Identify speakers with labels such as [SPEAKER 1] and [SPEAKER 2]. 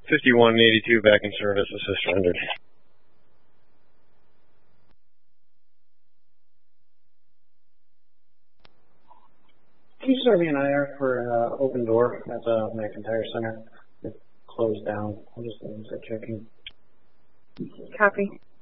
[SPEAKER 1] 5182 back in service, assist rendered.
[SPEAKER 2] Can you serve me an IR for open door at the McIntyre Center? It's closed down. I'm just checking.
[SPEAKER 3] Copy.